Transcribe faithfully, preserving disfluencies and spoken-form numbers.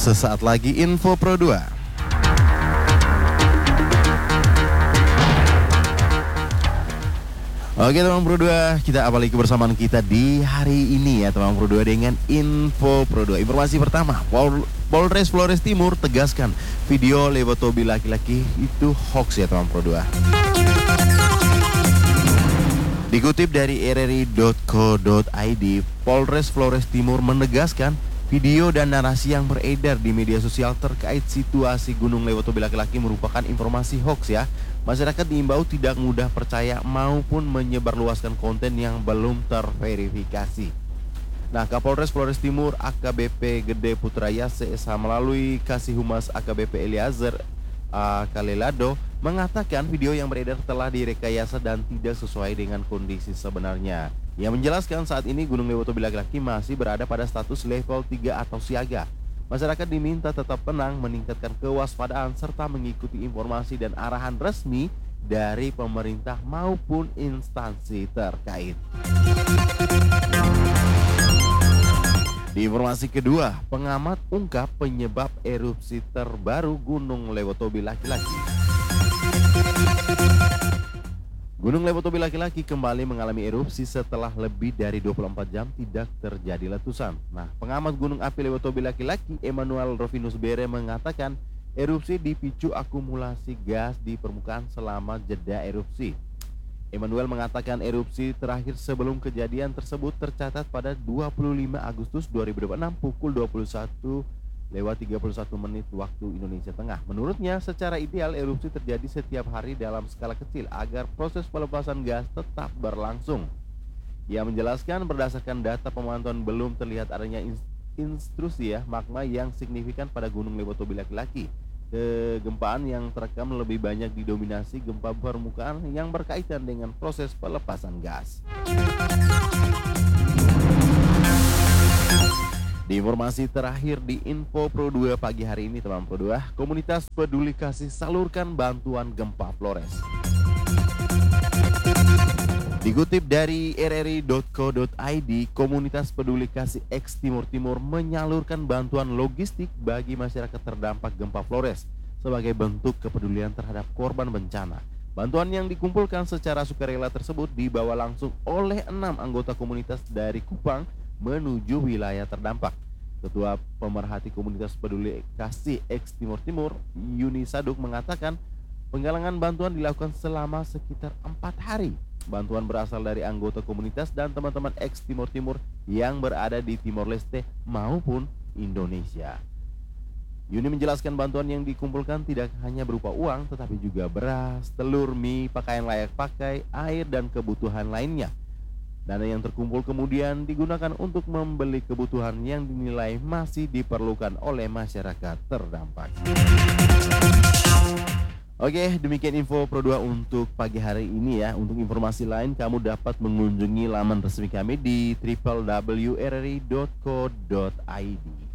Sesaat lagi Info Pro dua. Oke teman Pro dua, kita awali kebersamaan kita di hari ini ya teman Pro dua dengan Info Pro dua. Informasi pertama, Pol Polres Flores Timur tegaskan video levotobi laki-laki itu hoax ya teman Pro dua. Dikutip dari r r i dot co dot i d, Polres Flores Timur menegaskan video dan narasi yang beredar di media sosial terkait situasi Gunung Lewotobi laki-laki merupakan informasi hoax ya. Masyarakat diimbau tidak mudah percaya maupun menyebarluaskan konten yang belum terverifikasi. Nah, Kapolres Flores Timur A K B P Gede Putraya C S H melalui Kasih Humas A K B P Eliezer A. Kalelado mengatakan video yang beredar telah direkayasa dan tidak sesuai dengan kondisi sebenarnya. Ia menjelaskan saat ini Gunung Lewotobi laki-laki masih berada pada status level tiga atau siaga. Masyarakat diminta tetap tenang, meningkatkan kewaspadaan serta mengikuti informasi dan arahan resmi dari pemerintah maupun instansi terkait. Di informasi kedua, pengamat ungkap penyebab erupsi terbaru Gunung Lewotobi laki-laki. Gunung Lewotobi laki-laki kembali mengalami erupsi setelah lebih dari dua puluh empat jam tidak terjadi letusan. Nah, pengamat gunung api Lewotobi laki-laki Emmanuel Rovinus Bere mengatakan erupsi dipicu akumulasi gas di permukaan selama jeda erupsi. Emmanuel mengatakan erupsi terakhir sebelum kejadian tersebut tercatat pada dua puluh lima Agustus dua ribu dua puluh enam pukul dua puluh satu lewat tiga puluh satu menit waktu Indonesia Tengah. Menurutnya, secara ideal erupsi terjadi setiap hari dalam skala kecil agar proses pelepasan gas tetap berlangsung. Ia menjelaskan berdasarkan data pemantauan belum terlihat adanya instruksi ya magma yang signifikan pada Gunung Lewotobi laki-laki. Kegempaan yang terekam lebih banyak didominasi gempa permukaan yang berkaitan dengan proses pelepasan gas. Di informasi terakhir di Info Pro dua pagi hari ini teman Pro dua, komunitas peduli kasih salurkan bantuan gempa Flores. Dikutip dari r r i dot co dot i d, komunitas peduli kasih X Timur Timur menyalurkan bantuan logistik bagi masyarakat terdampak gempa Flores sebagai bentuk kepedulian terhadap korban bencana. Bantuan yang dikumpulkan secara sukarela tersebut dibawa langsung oleh enam anggota komunitas dari Kupang menuju wilayah terdampak. Ketua Pemerhati Komunitas Peduli Kasih X Timur Timur, Yuni Saduk mengatakan penggalangan bantuan dilakukan selama sekitar empat hari. Bantuan berasal dari anggota komunitas dan teman-teman X Timur Timur yang berada di Timor Leste maupun Indonesia. Yuni menjelaskan bantuan yang dikumpulkan tidak hanya berupa uang, tetapi juga beras, telur, mie, pakaian layak pakai, air, dan kebutuhan lainnya. Dana yang terkumpul kemudian digunakan untuk membeli kebutuhan yang dinilai masih diperlukan oleh masyarakat terdampak. Oke, demikian Info Pro dua untuk pagi hari ini ya. Untuk informasi lain kamu dapat mengunjungi laman resmi kami di w w w titik r r i dot co dot i d.